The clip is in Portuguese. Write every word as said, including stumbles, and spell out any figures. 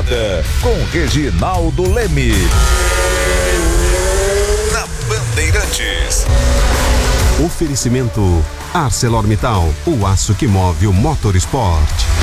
Morada, com Reginaldo Leme. Na Bandeirantes. Oferecimento ArcelorMittal, o aço que move o Motorsport.